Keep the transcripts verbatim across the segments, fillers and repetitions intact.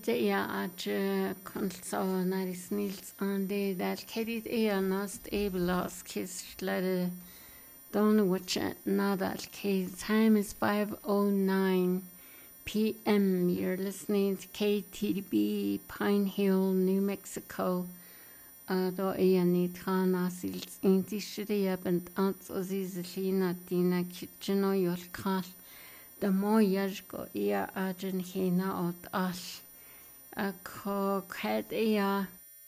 Idea at consol naris nils on the that kedit ea nost abelos kiss letter don't watch it now that case time is five oh nine p m. You're listening to K T B Pine Hill, New Mexico. Uh, do ea ni trana sils inti shriya bent ants oziz lina dina kitcheno yol kal. The more yajgo ea ajen hina ot ash. A co cad ea.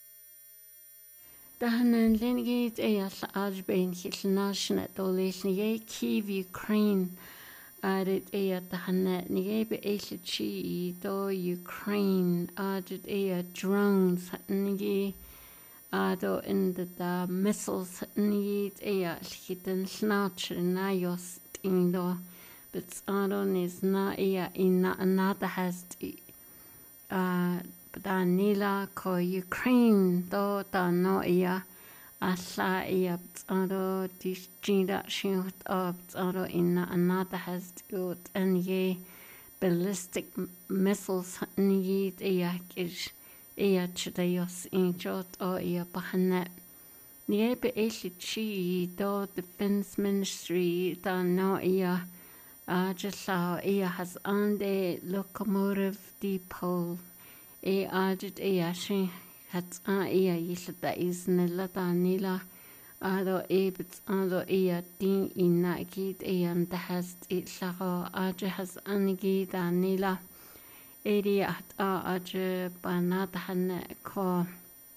The hanan lingit ea ajbain hilnashnet olish ni Kiev, Ukraine. Added ea the hanet ni be chi do Ukraine. Added ea drones ni ado in the da missiles ni ea hidden snatch na yos indo. But Aaron is not ea in another has uh da nila ko Ukraine do da no ea asla ea aro dis jinda shoot up aro in another has good and ye ballistic missiles ni ea kish ea chidayos in jot o ea bahanet ni be chi do defense ministry da no ea Uh, just saw ea has on the locomotive depot. E added ea she had on ea yisada is nilada nila. Ado e bits ado ea din in nakid ea and the has it saho aja has anigi da nila. Edi at a aja banadahan ko.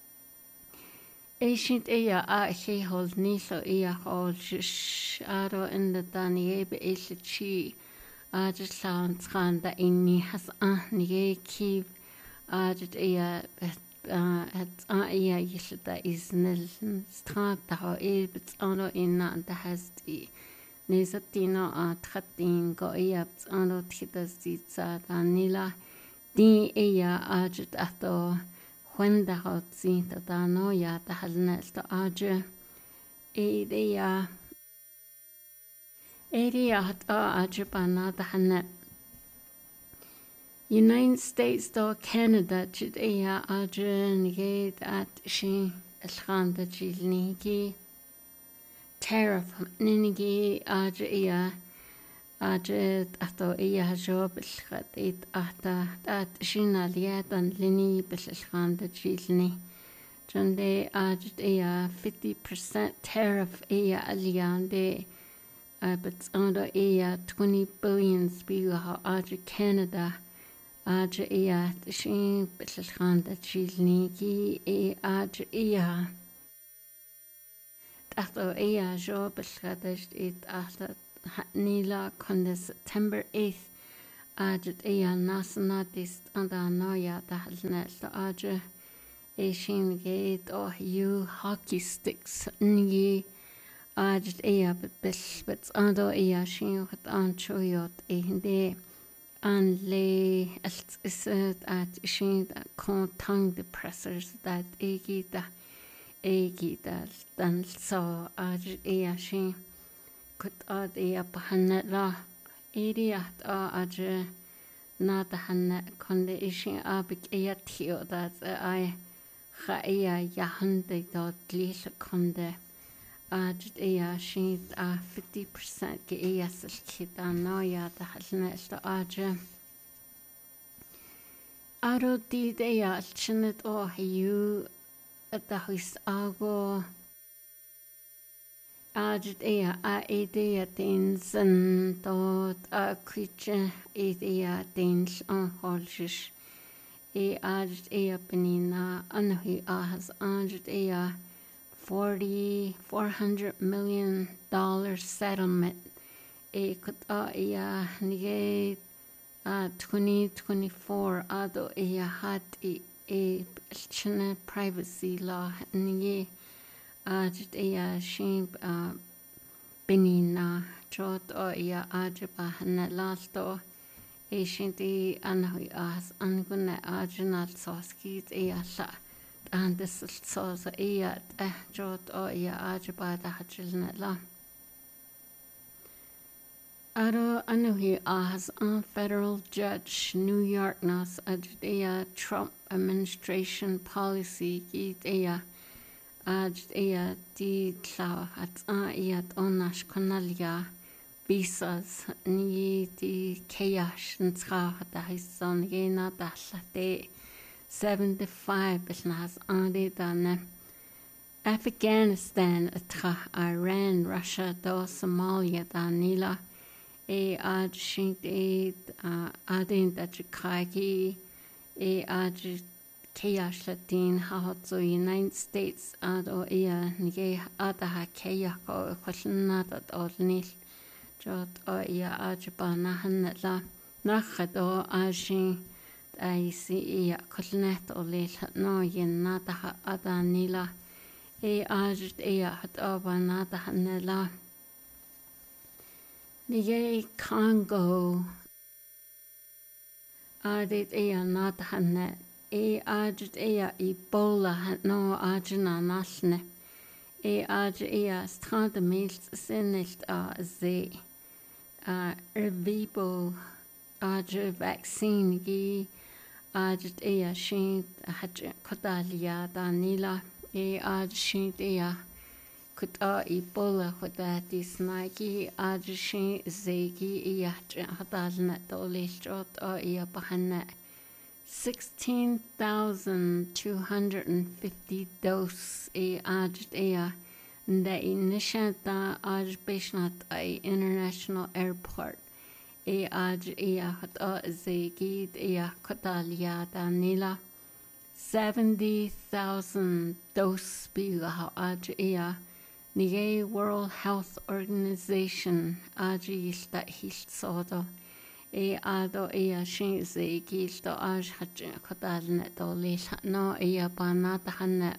Ancient ea a he hold niso ea hold shish aro in the daniebe is chi a just sounds kan da inni has a nie Kiev a just ea at a ea yishda is nil strata ho e bits ano inna da has di nesatino a tratin go ea bits ano titas ditsa danila di ea a just ato when the hot scene that I know ya the has next aja area area hat aja bana the hanet United States do Canada chit ea aja negate at she elkhanda jilnigi tariff ninigi aja ea aja ato ea job elkhat it ata at shina liatan lini belkhanda jilni Jonde aja ea fifty percent tariff ea aliande but under ea twenty billion spiga aja Canada aja ea shin belkhanda jilni ki e aja ea ato ea job elkhada it ata Nila konde September eighth ajet ea nationalist anda noya da halnet aja e shin gate o you hockey sticks ni ajet ea bet bet ando ea shin hat an choyot e hinde an le alt is at shin contang depressors that egita egita dan so ajet ea shin Kut ad ea pahanet la area a aja na the hanet konde ishin abik ea tio that I ha ea yahande dot lis konde aj ea shin a fifty percent ge ea silkita no ya the halnet sta aja aro di ea chinet o you at the his ago Ajet ea a idea dins and dot a creature idea dins on holshish. E ajet ea benina anhui a has ajet ea forty four hundred million dollar settlement. E kut a ea nige a twenty twenty four ado ea hat e e china privacy law nige. Ajet ea shimp uh, benina jot o ea ajaba hana lasto e shinti anhui as angune ajenal soskit ea sa and this sosa ea eh jot o ea ajaba da hajilna la Aro anuhi as a federal judge New York nas adea Trump administration policy git ea ad ea di tla at a iat onash konalia visas ni di keash ntra da hison gena da de seventy-five bisnas ade dane Afghanistan atra Iran Russia do Somalia da nila e ad shint e adin da chikagi e ad keash latin hahat so United States ad o ea nige ad ha keya ko khulna dat olnil jot o ea ad bana hanla nachad o ajin ai si ea khulnat olil no yen nada ha adanila e ad ea hat abana da hanla Nige Congo adit ea nat hanne e adit ea Ebola no ajna nasne e ad ea strand mils sinnicht a ze a ervibo adje vaccine gi adit ea shin hat kodalia danila e ad shin ea Kuta Ebola hodati snagi adrishin zegi iyach hadalna dolishot o iya bahana sixteen thousand two hundred and fifty dose e adj ea nda inishata adj beshnat a international airport e adj ea hada zegi ea kodalia danila seventy thousand dose biga adj ea Nige World Health Organization aji sta hilsodo e ado e a shin ze gildo aj hat kodalne do le no e a banata hanne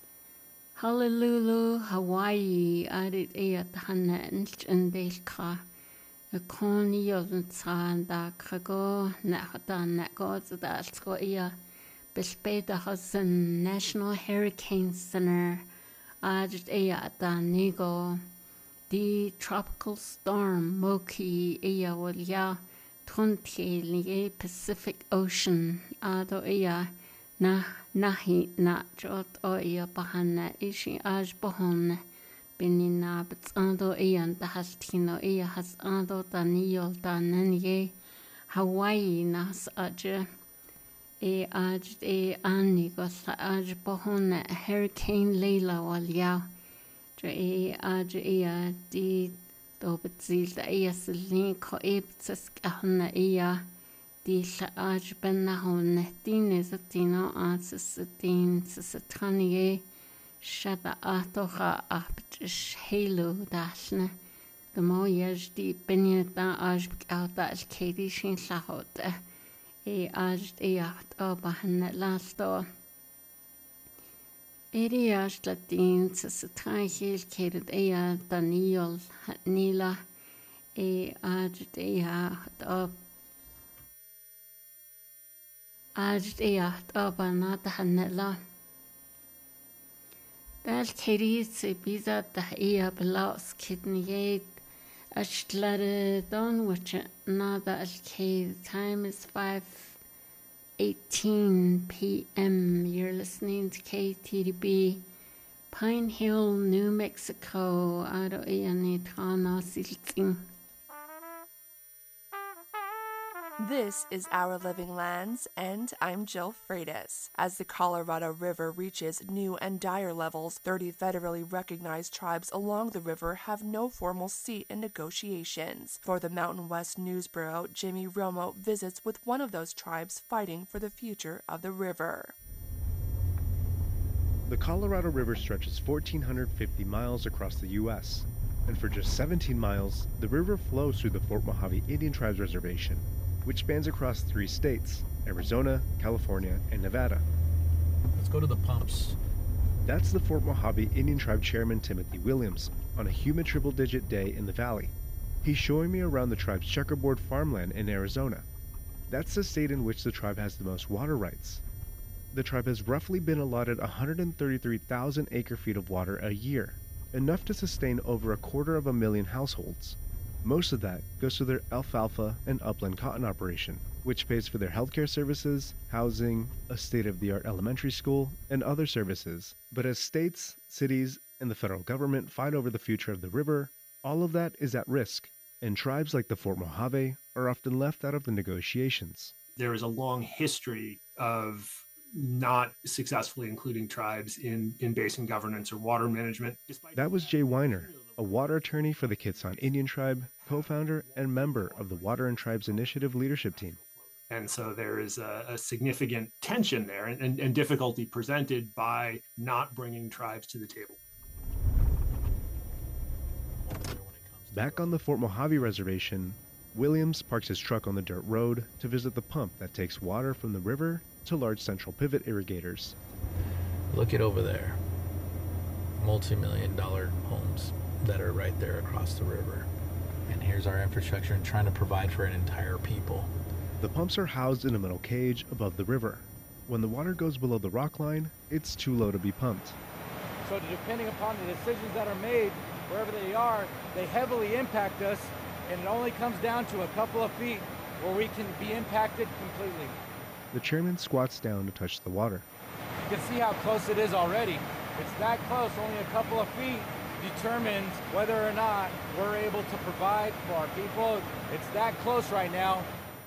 Honolulu Hawaii adit e a hanne nch endelka a koni yon tsanda krago na hatan na go da alsko e a bespeda hasen National Hurricane Center Ajit ea da nigo the tropical storm Moki ea walya tunti li Pacific Ocean ado ea na nahi na jot o ea bahana ishi aj bahon binina bitsando ea da hastino ea has ado da niyol da nanye Hawaii nas aje e aj e ani gos aj pohon hurricane Leila wal ya je e aj e di do betzil da e selin ko e tsk ahna e di sa aj benna hon din is tino as din satranie shada atoha apch halo dasne the mo yej di benya da aj bkauta al kedi shin lahot e ajt e acht obahan lasto Eri ajt latin sa tranchil kedet e Daniel nila e ajt e acht ob ajt e acht obahan la Dal kedi se biza da e ablaus kidney Ashtlare don which nada al time is five eighteen p m You're listening to K T D B Pine Hill, New Mexico. Ado iani tana silting. This is Our Living Lands, and I'm Jill Freitas. As the Colorado River reaches new and dire levels, thirty federally recognized tribes along the river have no formal seat in negotiations. For the Mountain West News Bureau, Jimmy Romo visits with one of those tribes fighting for the future of the river. The Colorado River stretches one thousand four hundred fifty miles across the U S, and for just seventeen miles, the river flows through the Fort Mojave Indian Tribes Reservation, which spans across three states, Arizona, California, and Nevada. Let's go to the pumps. That's the Fort Mojave Indian Tribe Chairman Timothy Williams on a humid triple-digit day in the valley. He's showing me around the tribe's checkerboard farmland in Arizona. That's the state in which the tribe has the most water rights. The tribe has roughly been allotted one hundred thirty-three thousand acre-feet of water a year, enough to sustain over a quarter of a million households. Most of that goes to their alfalfa and upland cotton operation, which pays for their healthcare services, housing, a state-of-the-art elementary school, and other services. But as states, cities, and the federal government fight over the future of the river, all of that is at risk, and tribes like the Fort Mojave are often left out of the negotiations. There is a long history of not successfully including tribes in, in basin governance or water management. That was Jay Weiner, a water attorney for the Kitsap Indian Tribe, co-founder and member of the Water and Tribes Initiative leadership team. And so there is a, a significant tension there and, and, and difficulty presented by not bringing tribes to the table. Back on the Fort Mojave Reservation, Williams parks his truck on the dirt road to visit the pump that takes water from the river to large central pivot irrigators. Look at over there. Multi-million dollar homes that are right there across the river. And here's our infrastructure and trying to provide for an entire people. The pumps are housed in a metal cage above the river. When the water goes below the rock line, it's too low to be pumped. So depending upon the decisions that are made, wherever they are, they heavily impact us, and it only comes down to a couple of feet where we can be impacted completely. The chairman squats down to touch the water. You can see how close it is already. It's that close, only a couple of feet determines whether or not we're able to provide for our people. It's that close right now.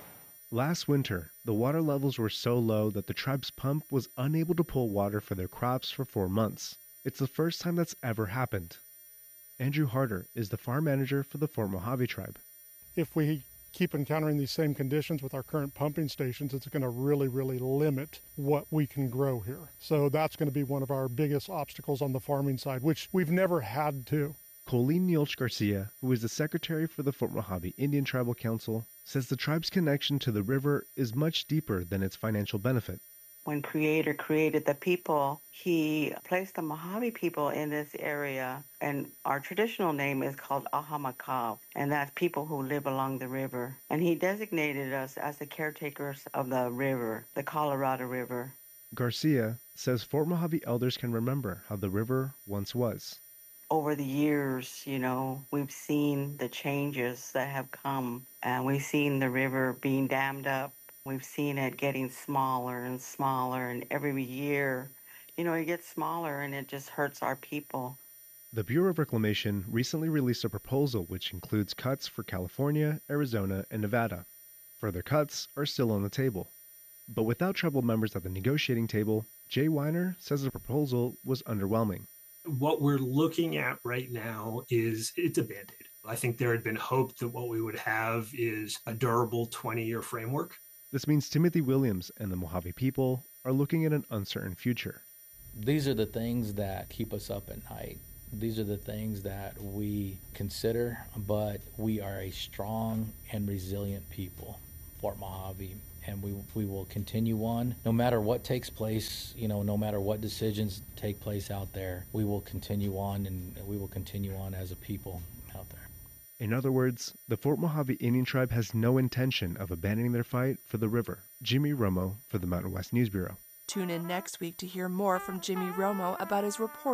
Last winter, the water levels were so low that the tribe's pump was unable to pull water for their crops for four months. It's the first time that's ever happened. Andrew Harder is the farm manager for the Fort Mojave tribe. If we keep encountering these same conditions with our current pumping stations, it's going to really, really limit what we can grow here. So that's going to be one of our biggest obstacles on the farming side, which we've never had to. Colleen Nielsch Garcia, who is the secretary for the Fort Mojave Indian Tribal Council, says the tribe's connection to the river is much deeper than its financial benefit. When Creator created the people, he placed the Mojave people in this area, and our traditional name is called Ahamakaw, and that's people who live along the river. And he designated us as the caretakers of the river, the Colorado River. Garcia says Fort Mojave elders can remember how the river once was. Over the years, you know, we've seen the changes that have come, and we've seen the river being dammed up. We've seen it getting smaller and smaller, and every year, you know, it gets smaller, and it just hurts our people. The Bureau of Reclamation recently released a proposal which includes cuts for California, Arizona, and Nevada. Further cuts are still on the table. But without tribal members at the negotiating table, Jay Weiner says the proposal was underwhelming. What we're looking at right now is it's a Band-Aid. I think there had been hope that what we would have is a durable twenty-year framework. This means Timothy Williams and the Mojave people are looking at an uncertain future. These are the things that keep us up at night. These are the things that we consider, but we are a strong and resilient people, Fort Mojave, and we we will continue on. No matter what takes place, you know, no matter what decisions take place out there, we will continue on, and we will continue on as a people out there. In other words, the Fort Mojave Indian Tribe has no intention of abandoning their fight for the river. Jimmy Romo for the Mountain West News Bureau. Tune in next week to hear more from Jimmy Romo about his report